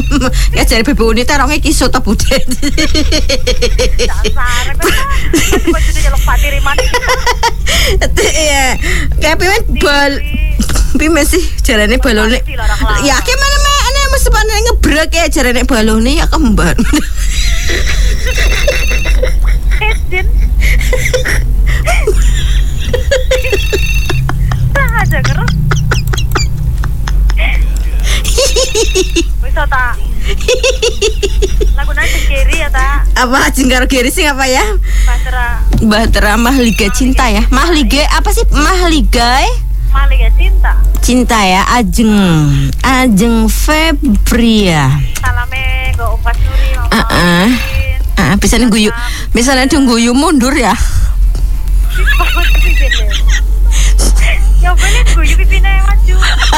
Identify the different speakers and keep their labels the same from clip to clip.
Speaker 1: Ya jare Bebe Uni terongnya kisut ta Bude.
Speaker 2: Dasar baju nyelok Pak Diriman.
Speaker 1: Iya. Kayak pimen bal pimen sih jarane balone. Ya gimana mana mesti panen ngebrek ya jarane balone ya kembar.
Speaker 2: Edin. Aja kerus. Bisa tak? Lagu nanti kiri ya tak?
Speaker 1: Apa jengkar kiri sih apa ya?
Speaker 2: Bahtera
Speaker 1: Mahliga Cinta ya. Mahliga apa sih? Mahliga
Speaker 2: Cinta.
Speaker 1: Cinta ya. Ajeng Febria.
Speaker 2: Salame go Upas Nuri.
Speaker 1: Bisa guyu. Misalnya guyu mundur ya.
Speaker 2: Ya boleh guyu pipine maju.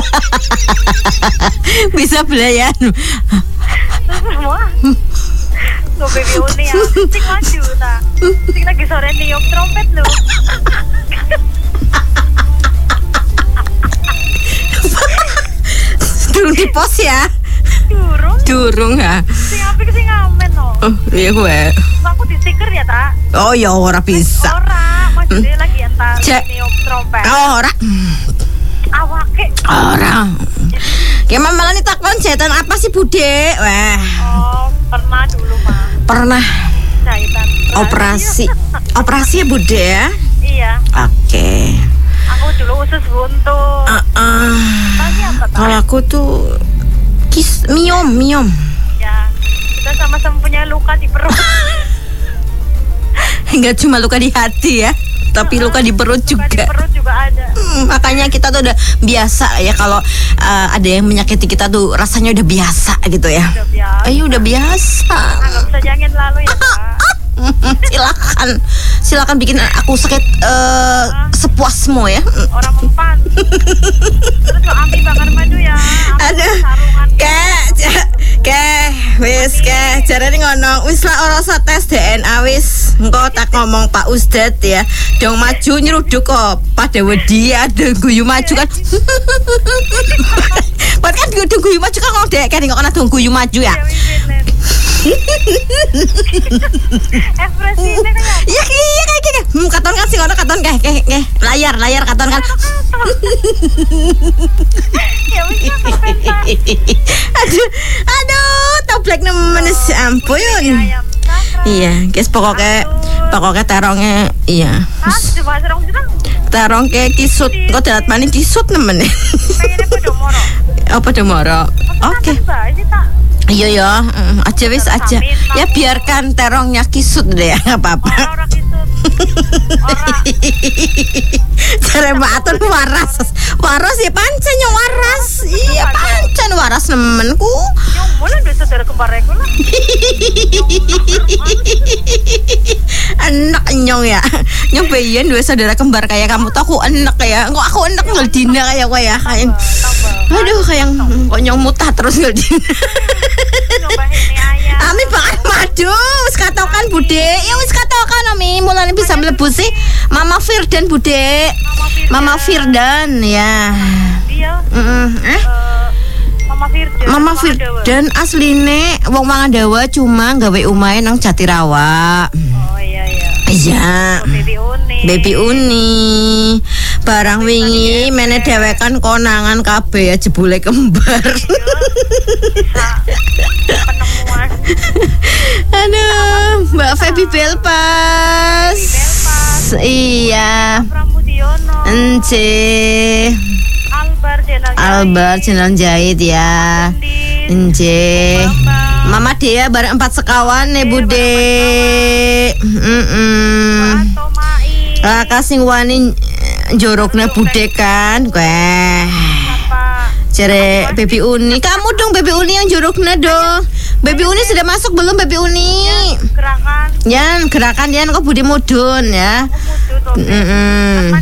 Speaker 1: Bisa belayan.
Speaker 2: Semua. Go Baby Uni ya. Sing maju ta. Sing lagi sore niup trompet lho.
Speaker 1: Durung di pos ya. Durung ha.
Speaker 2: Sing apik sing ngamen no.
Speaker 1: Oh, iya gue.
Speaker 2: Aku di stiker ya ta.
Speaker 1: Oh ya ora bisa.
Speaker 2: Ora, maksudnya lagi entar niup trompet.
Speaker 1: Oh, ora.
Speaker 2: Awake.
Speaker 1: Ora. Ya malah nih takon jahitan apa sih Bude? Wah.
Speaker 2: Oh, pernah dulu mah.
Speaker 1: Pernah.
Speaker 2: Jahitan.
Speaker 1: Operasi ya Bude ya?
Speaker 2: Iya.
Speaker 1: Oke.
Speaker 2: Aku dulu usus buntu. Tadi apa tak?
Speaker 1: Kalau aku tuh miom.
Speaker 2: Ya, kita sama-sama punya luka di perut.
Speaker 1: Enggak cuma luka di hati ya, tapi luka di perut juga.
Speaker 2: Luka di perut juga ada.
Speaker 1: Makanya kita tuh udah biasa ya kalau ada yang menyakiti kita tuh rasanya udah biasa gitu ya.
Speaker 2: Udah biasa.
Speaker 1: Udah biasa.
Speaker 2: Nggak bisa jangan lalu ya Kak.
Speaker 1: Silakan bikin aku sakit sepuasmu ya.
Speaker 2: Orang mempan. Terus lo Ami bakar madu ya.
Speaker 1: Aduh. Wis jarane ngono. Wis lah ora usah tes DNA wis. Engko tak ngomong Pak Ustad ya. Dong maju nyeruduk kok pada wedi ada guyu maju kan. Padahal kan guyu maju kan kok dek kan kok ana dong guyu maju ya.
Speaker 2: Ekspresi ini kayak
Speaker 1: iya kayak katon kan sing ngono katon kayak layar katon kan.
Speaker 2: ya wis
Speaker 1: aduh toplek nemen ampun. Iya guys pokoknya terongnya iya terong kayak kisut kok dalat maning kisut nemen Podomoro oke. Iya ya, aja wis aja. Ya biarkan terongnya kisut deh, nggak apa-apa.
Speaker 2: Orang kisut.
Speaker 1: Cara baton waras ya pancen yang waras. Iya pancen waras nemenku.
Speaker 2: Yang mulai dua saudara kembar aku lah.
Speaker 1: Enak nyong ya, nyong bayian dua saudara kembar kayak kamu tuh aku enak ya. Kok aku enak ngeldina kayak gue ya kayak. Aduh kayak kok nyong mutah terus ngeldina. Ami bakal madu, wis katokan Bude. Ya wis katokan Ami, mulane bisa mlebu sih Mama Firdan Bude. Mama Firdan ya.
Speaker 2: Iya.
Speaker 1: Mama Firdan asline wong Mangandawa cuma gawe omahe nang Jatirawa.
Speaker 2: Oh iya.
Speaker 1: Iya. Baby Uni. Barang wingi mene dhewekan konangan kabeh ya jebule kembar.
Speaker 2: Penemuan.
Speaker 1: Aduh, Mbak Feby Belpas. Iya.
Speaker 2: Pramudiono.
Speaker 1: Ence. Albar Jenal Jahit ya. Ence. Mama Dea bareng 4 sekawan nih Bude. Kasing wani joroknya Bude kan. Cere Baby Uni. Kamu dong Baby Uni yang joroknya dong. Baby Uni sudah masuk belum Baby Uni?
Speaker 2: Gerakan.
Speaker 1: Yan, gerakan Yan kok Bude mudun ya.